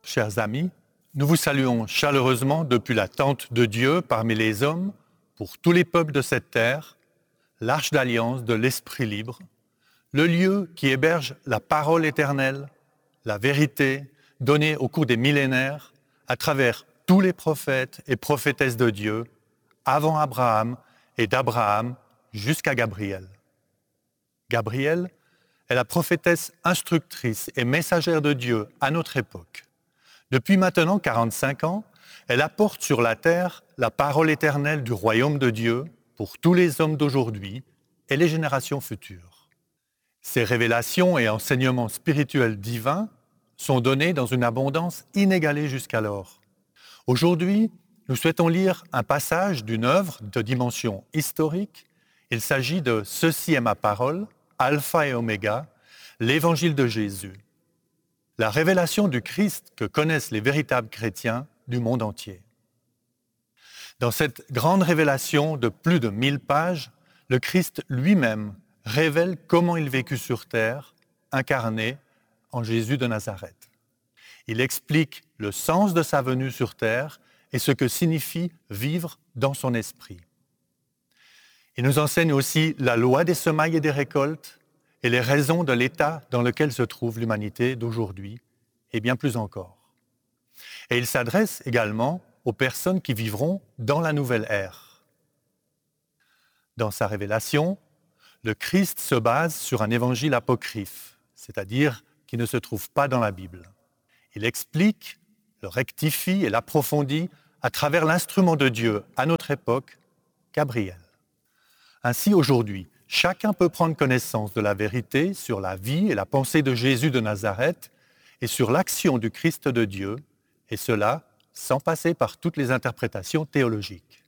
Chers amis, nous vous saluons chaleureusement depuis la tente de Dieu parmi les hommes, pour tous les peuples de cette terre, l'arche d'alliance de l'Esprit libre, le lieu qui héberge la parole éternelle, la vérité donnée au cours des millénaires à travers tous les prophètes et prophétesses de Dieu, avant Abraham et d'Abraham jusqu'à Gabriel. Gabriel est la prophétesse instructrice et messagère de Dieu à notre époque. Depuis maintenant 45 ans, elle apporte sur la terre la parole éternelle du royaume de Dieu pour tous les hommes d'aujourd'hui et les générations futures. Ces révélations et enseignements spirituels divins sont donnés dans une abondance inégalée jusqu'alors. Aujourd'hui, nous souhaitons lire un passage d'une œuvre de dimension historique. Il s'agit de « Ceci est ma parole », Alpha et Oméga, l'évangile de Jésus. La révélation du Christ que connaissent les véritables chrétiens du monde entier. Dans cette grande révélation de plus de 1000 pages, le Christ lui-même révèle comment il vécut sur terre, incarné en Jésus de Nazareth. Il explique le sens de sa venue sur terre et ce que signifie vivre dans son esprit. Il nous enseigne aussi la loi des semailles et des récoltes et les raisons de l'état dans lequel se trouve l'humanité d'aujourd'hui, et bien plus encore. Et il s'adresse également aux personnes qui vivront dans la nouvelle ère. Dans sa révélation, le Christ se base sur un évangile apocryphe, c'est-à-dire qui ne se trouve pas dans la Bible. Il explique, le rectifie et l'approfondit à travers l'instrument de Dieu à notre époque, Gabriel. Ainsi, aujourd'hui, chacun peut prendre connaissance de la vérité sur la vie et la pensée de Jésus de Nazareth et sur l'action du Christ de Dieu, et cela sans passer par toutes les interprétations théologiques.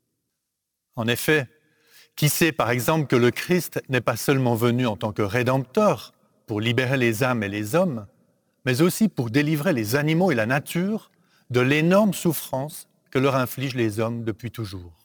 En effet, qui sait par exemple que le Christ n'est pas seulement venu en tant que rédempteur pour libérer les âmes et les hommes, mais aussi pour délivrer les animaux et la nature de l'énorme souffrance que leur infligent les hommes depuis toujours.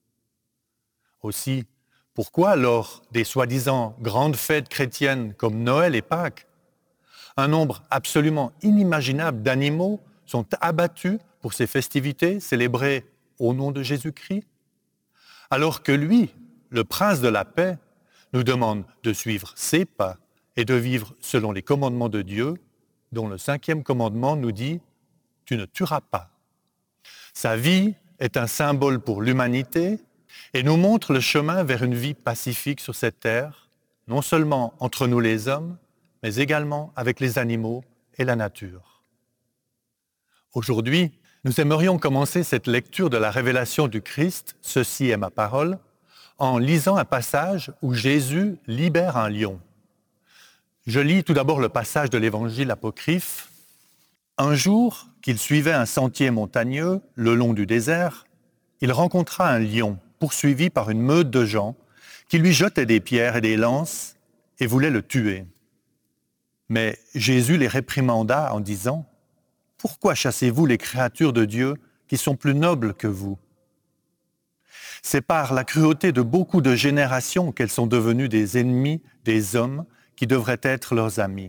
Aussi, pourquoi, lors des soi-disant grandes fêtes chrétiennes comme Noël et Pâques, un nombre absolument inimaginable d'animaux sont abattus pour ces festivités célébrées au nom de Jésus-Christ, alors que lui, le prince de la paix, nous demande de suivre ses pas et de vivre selon les commandements de Dieu, dont le 5e commandement nous dit « Tu ne tueras pas ». Sa vie est un symbole pour l'humanité et nous montre le chemin vers une vie pacifique sur cette terre, non seulement entre nous les hommes, mais également avec les animaux et la nature. Aujourd'hui, nous aimerions commencer cette lecture de la révélation du Christ, « Ceci est ma parole », en lisant un passage où Jésus libère un lion. Je lis tout d'abord le passage de l'évangile apocryphe. Un jour qu'il suivait un sentier montagneux le long du désert, il rencontra un lion poursuivi par une meute de gens qui lui jetaient des pierres et des lances et voulaient le tuer. Mais Jésus les réprimanda en disant « Pourquoi chassez-vous les créatures de Dieu qui sont plus nobles que vous ?» C'est par la cruauté de beaucoup de générations qu'elles sont devenues des ennemis des hommes qui devraient être leurs amis.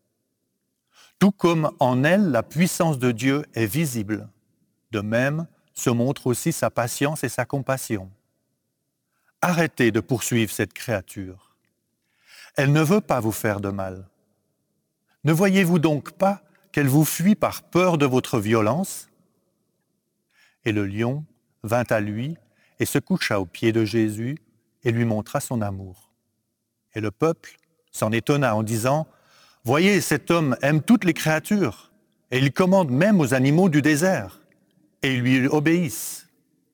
Tout comme en elles la puissance de Dieu est visible, de même se montre aussi sa patience et sa compassion. Arrêtez de poursuivre cette créature. Elle ne veut pas vous faire de mal. Ne voyez-vous donc pas qu'elle vous fuit par peur de votre violence ? Et le lion vint à lui et se coucha aux pieds de Jésus et lui montra son amour. Et le peuple s'en étonna en disant « Voyez, cet homme aime toutes les créatures, et il commande même aux animaux du désert, et ils lui obéissent. »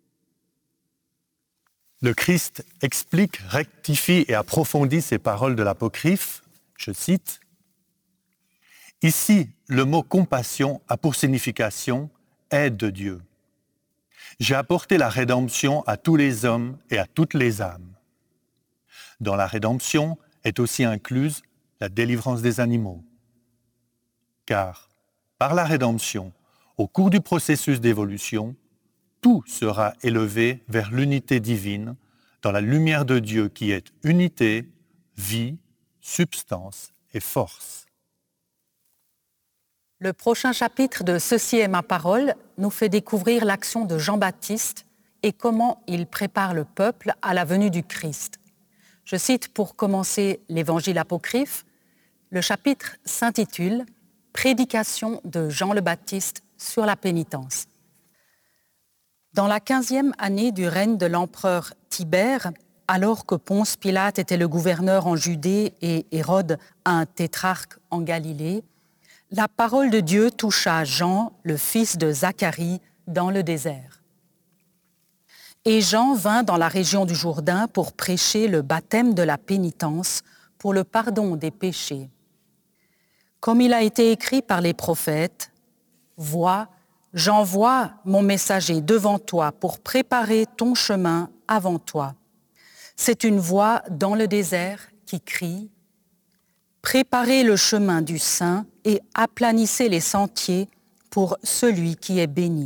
Le Christ explique, rectifie et approfondit ces paroles de l'Apocryphe, je cite, « Ici, le mot compassion a pour signification aide de Dieu. J'ai apporté la rédemption à tous les hommes et à toutes les âmes. Dans la rédemption est aussi incluse la délivrance des animaux. Car, par la rédemption, au cours du processus d'évolution, tout sera élevé vers l'unité divine dans la lumière de Dieu qui est unité, vie, substance et force. Le prochain chapitre de Ceci est ma parole nous fait découvrir l'action de Jean-Baptiste et comment il prépare le peuple à la venue du Christ. Je cite pour commencer l'Évangile apocryphe. Le chapitre s'intitule « Prédication de Jean le Baptiste sur la pénitence ». Dans la 15e année du règne de l'empereur Tibère, alors que Ponce Pilate était le gouverneur en Judée et Hérode un tétrarque en Galilée, la parole de Dieu toucha Jean, le fils de Zacharie, dans le désert. Et Jean vint dans la région du Jourdain pour prêcher le baptême de la pénitence pour le pardon des péchés. Comme il a été écrit par les prophètes, « Vois, j'envoie mon messager devant toi pour préparer ton chemin avant toi. » C'est une voix dans le désert qui crie « Préparez le chemin du saint et aplanissez les sentiers pour celui qui est béni. »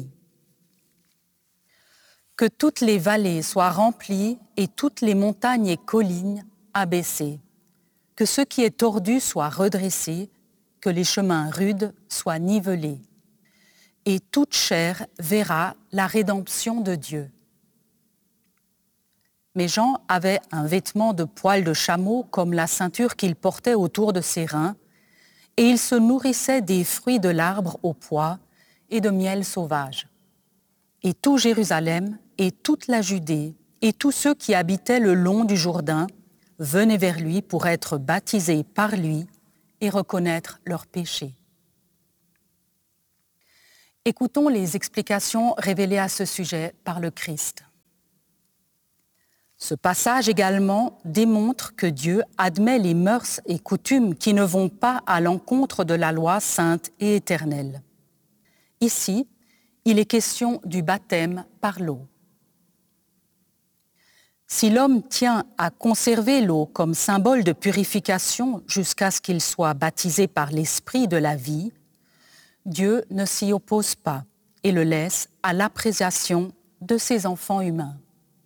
Que toutes les vallées soient remplies et toutes les montagnes et collines abaissées. Que ce qui est tordu soit redressé, que les chemins rudes soient nivelés. Et toute chair verra la rédemption de Dieu. Mais Jean avait un vêtement de poil de chameau comme la ceinture qu'il portait autour de ses reins, et il se nourrissait des fruits de l'arbre au pois et de miel sauvage. Et tout Jérusalem et toute la Judée et tous ceux qui habitaient le long du Jourdain venaient vers lui pour être baptisés par lui et reconnaître leurs péchés. Écoutons les explications révélées à ce sujet par le Christ. Ce passage également démontre que Dieu admet les mœurs et coutumes qui ne vont pas à l'encontre de la loi sainte et éternelle. Ici, il est question du baptême par l'eau. Si l'homme tient à conserver l'eau comme symbole de purification jusqu'à ce qu'il soit baptisé par l'Esprit de la vie, Dieu ne s'y oppose pas et le laisse à l'appréciation de ses enfants humains.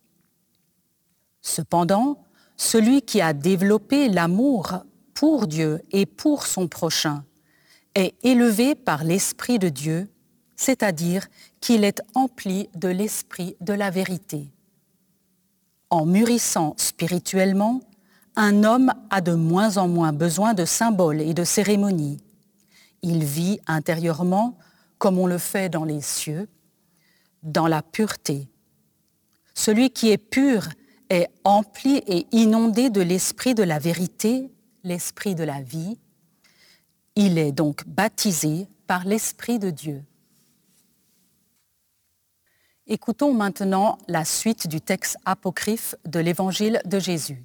Cependant, celui qui a développé l'amour pour Dieu et pour son prochain est élevé par l'Esprit de Dieu, c'est-à-dire qu'il est empli de l'Esprit de la vérité. En mûrissant spirituellement, un homme a de moins en moins besoin de symboles et de cérémonies. Il vit intérieurement, comme on le fait dans les cieux, dans la pureté. Celui qui est pur est empli et inondé de l'esprit de la vérité, l'esprit de la vie. Il est donc baptisé par l'Esprit de Dieu. Écoutons maintenant la suite du texte apocryphe de l'Évangile de Jésus.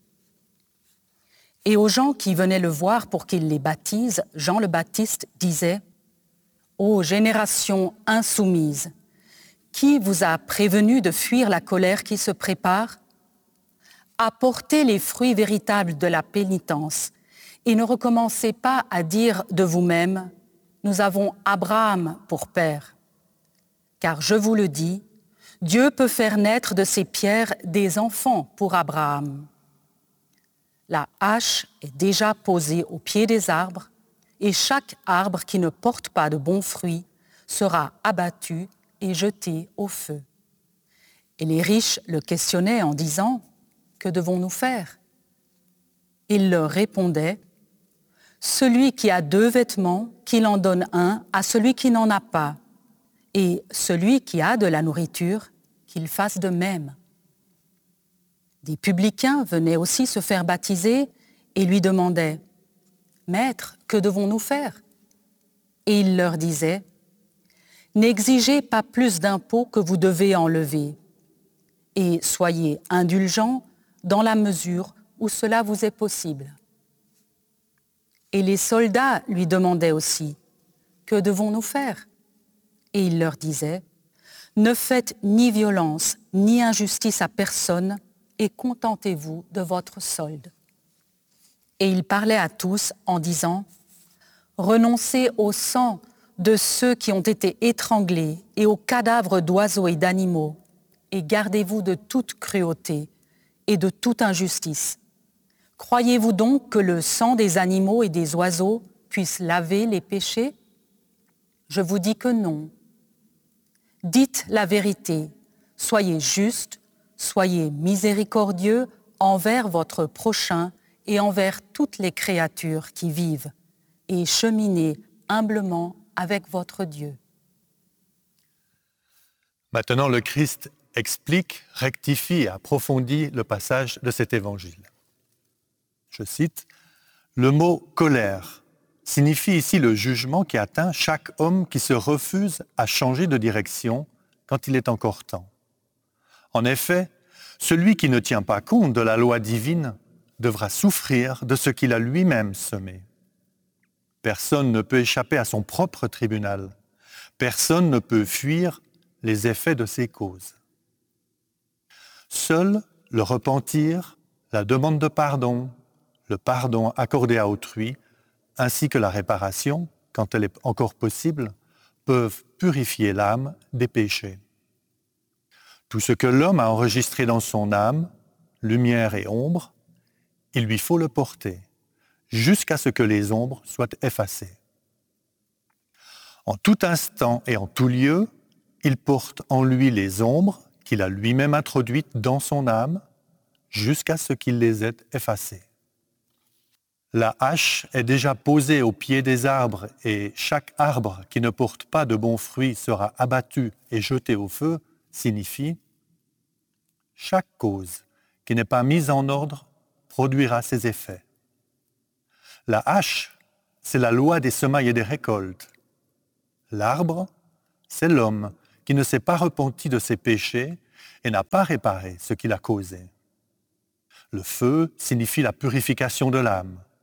Et aux gens qui venaient le voir pour qu'il les baptise, Jean le Baptiste disait « Ô génération insoumise, qui vous a prévenu de fuir la colère qui se prépare ? Apportez les fruits véritables de la pénitence et ne recommencez pas à dire de vous-même « Nous avons Abraham pour père ». Car je vous le dis, Dieu peut faire naître de ces pierres des enfants pour Abraham. La hache est déjà posée au pied des arbres, et chaque arbre qui ne porte pas de bons fruits sera abattu et jeté au feu. Et les riches le questionnaient en disant « Que devons-nous faire ?» Il leur répondait « Celui qui a 2 vêtements, qu'il en donne un à celui qui n'en a pas, et celui qui a de la nourriture, qu'il fasse de même. » Des publicains venaient aussi se faire baptiser et lui demandaient « Maître, que devons-nous faire ?» Et il leur disait « N'exigez pas plus d'impôts que vous devez enlever, et soyez indulgents dans la mesure où cela vous est possible. » Et les soldats lui demandaient aussi « Que devons-nous faire ?» Et il leur disait « Ne faites ni violence ni injustice à personne et contentez-vous de votre solde. » Et il parlait à tous en disant « Renoncez au sang de ceux qui ont été étranglés et aux cadavres d'oiseaux et d'animaux, et gardez-vous de toute cruauté et de toute injustice. Croyez-vous donc que le sang des animaux et des oiseaux puisse laver les péchés ? Je vous dis que non. Dites la vérité, soyez justes, soyez miséricordieux envers votre prochain et envers toutes les créatures qui vivent, et cheminez humblement avec votre Dieu. Maintenant, le Christ explique, rectifie et approfondit le passage de cet évangile. Je cite, « Le mot « colère » signifie ici le jugement qui atteint chaque homme qui se refuse à changer de direction quand il est encore temps. En effet, celui qui ne tient pas compte de la loi divine devra souffrir de ce qu'il a lui-même semé. Personne ne peut échapper à son propre tribunal. Personne ne peut fuir les effets de ses causes. Seul le repentir, la demande de pardon, le pardon accordé à autrui, ainsi que la réparation, quand elle est encore possible, peuvent purifier l'âme des péchés. Tout ce que l'homme a enregistré dans son âme, lumière et ombre, il lui faut le porter, jusqu'à ce que les ombres soient effacées. En tout instant et en tout lieu, il porte en lui les ombres qu'il a lui-même introduites dans son âme, jusqu'à ce qu'il les ait effacées. La hache est déjà posée au pied des arbres et chaque arbre qui ne porte pas de bons fruits sera abattu et jeté au feu, signifie « Chaque cause qui n'est pas mise en ordre produira ses effets. » La hache, c'est la loi des semailles et des récoltes. L'arbre, c'est l'homme qui ne s'est pas repenti de ses péchés et n'a pas réparé ce qu'il a causé. Le feu signifie la purification de l'âme,